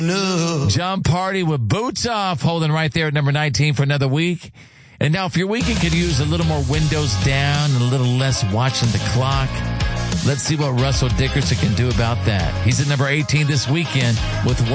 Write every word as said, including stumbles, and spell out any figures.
No. John Party with Boots Off, holding right there at number nineteen for another week. And now if your weekend could use a little more windows down and a little less watching the clock, let's see what Russell Dickerson can do about that. He's at number eighteen this weekend with